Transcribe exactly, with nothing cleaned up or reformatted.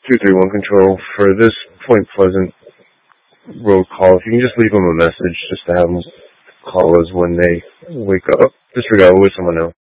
two three one Control. For this Point Pleasant road call, if you can just leave them a message just to have them call us when they wake up. Disregard with someone else.